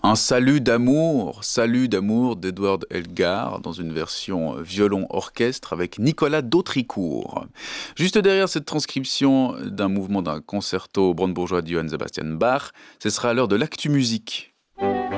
Un salut d'amour d'Edward Elgar dans une version violon-orchestre avec Nicolas Dautricourt. Juste derrière cette transcription d'un mouvement d'un concerto brandebourgeois de Johann Sebastian Bach, ce sera à l'heure de l'actu musique.